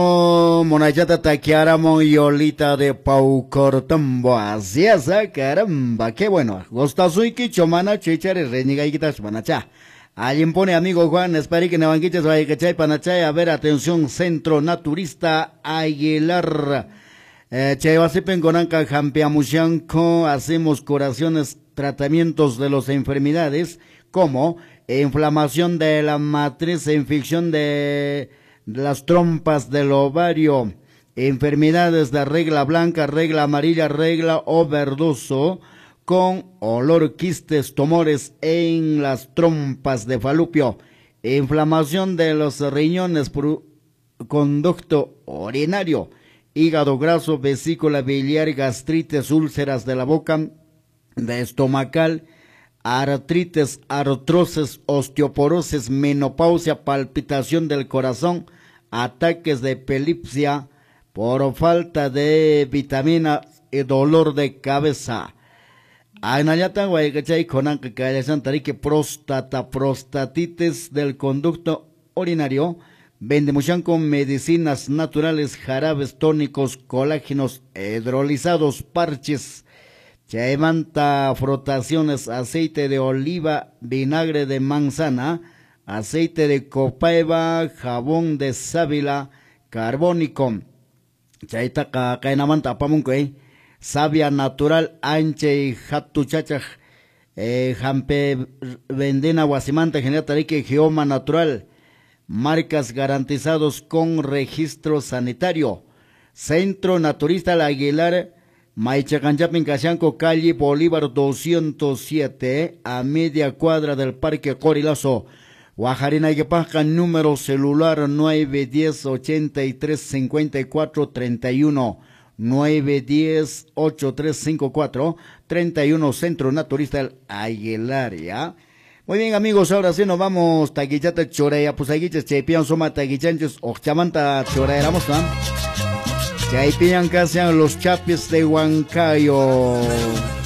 Monachata taquiara yolita de Paucortambo, así es, caramba, qué bueno. Gostazuiki, chomana, chichare, reñiga y quitas panacha. Allí impone amigo Juan, espero que nevanquiches vaya cachay panachay, a ver, atención, Centro Naturista Aguilar. Chayvasipen Conanca Jampiamushanco, hacemos curaciones, tratamientos de las enfermedades, como inflamación de la matriz, infección de las trompas del ovario, enfermedades de regla blanca, regla amarilla, regla o verdoso, con olor, quistes, tumores en las trompas de falopio, inflamación de los riñones por conducto urinario, hígado graso, vesícula biliar, gastritis, úlceras de la boca, de estomacal, artritis, artrosis, osteoporosis, menopausia, palpitación del corazón, ataques de epilepsia por falta de vitamina y dolor de cabeza. Aynayata guayachay conanca cayasan tarique prostatitis del conducto urinario, vendemuchan con medicinas naturales, jarabes tónicos, colágenos, hidrolizados, parches, chaimanta, frotaciones, aceite de oliva, vinagre de manzana, aceite de copaiba, jabón de sábila, carbónico. Chaita kainamanta pamunque, savia natural, anche y hatu chachaj, jampe vendena guasimanta, genetarique, geoma natural, marcas garantizados con registro sanitario. Centro Naturista La Aguilar, Maichacanchapin Casanco, calle Bolívar 207, a media cuadra del Parque Corilazo. Guajarina Guepasca, número celular 910-8354-31. 910-8354-31, Centro Naturista El Aguilar, ¿ya? Muy bien, amigos, ahora sí nos vamos. Taquichata chorea, pues aguiches, chaipian soma taquichanches, ochamanta choreamos, ¿no? Chaipian casi los chapis de Huancayo.